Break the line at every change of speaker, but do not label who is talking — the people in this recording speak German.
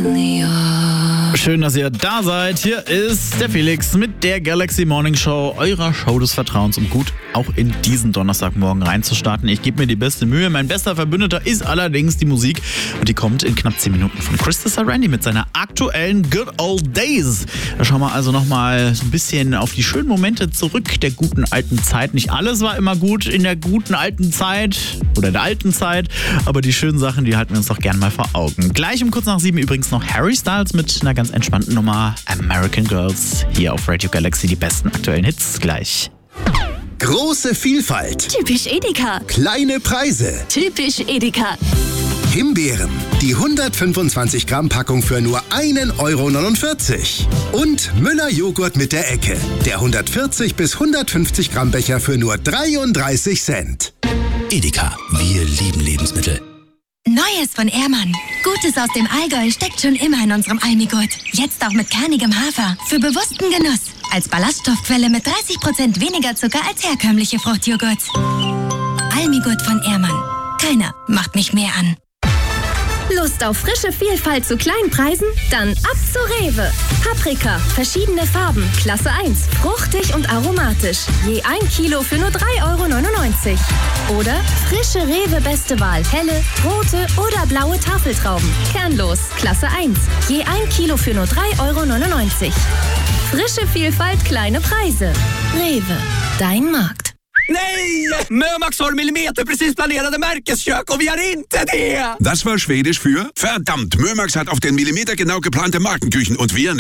Schön, dass ihr da seid. Hier ist der Felix mit der Galaxy Morning Show, eurer Show des Vertrauens, um gut auch in diesen Donnerstagmorgen reinzustarten. Ich gebe mir die beste Mühe. Mein bester Verbündeter ist allerdings die Musik und die kommt in knapp 10 Minuten von Christopher Randy mit seiner aktuellen Good Old Days. Da schauen wir also nochmal so ein bisschen auf die schönen Momente zurück der guten alten Zeit. Nicht alles war immer gut in der guten alten Zeit oder der alten Zeit, aber die schönen Sachen, die halten wir uns doch gern mal vor Augen. Gleich um kurz nach 7 übrigens noch Harry Styles mit einer ganz entspannten Nummer American Girls. Hier auf Radio Galaxy die besten aktuellen Hits gleich.
Große Vielfalt.
Typisch Edeka.
Kleine Preise.
Typisch Edeka.
Himbeeren. Die 125 Gramm Packung für nur 1,49 €. Und Müller Joghurt mit der Ecke. Der 140 bis 150 Gramm Becher für nur 33 Cent.
Edeka, wir lieben Lebensmittel.
Neues von Ehrmann. Gutes aus dem Allgäu steckt schon immer in unserem Almigurt. Jetzt auch mit kernigem Hafer. Für bewussten Genuss. Als Ballaststoffquelle mit 30% weniger Zucker als herkömmliche Fruchtjoghurts. Almigurt von Ehrmann. Keiner macht mich mehr an.
Lust auf frische Vielfalt zu kleinen Preisen? Dann ab zu Rewe. Paprika, verschiedene Farben, Klasse 1, fruchtig und aromatisch. Je 1 Kilo für nur 3,99 €. Oder frische Rewe Beste Wahl, helle, rote oder blaue Tafeltrauben. Kernlos, Klasse 1. Je 1 Kilo für nur 3,99 €. Frische Vielfalt, kleine Preise. Rewe, dein Markt.
Nej! Mömax har millimeterprecis planerade Märkeskök och vi har inte det!
Das war Schwedisch für verdammt, Mömax hat auf den Millimeter genau geplante Markenküchen und wir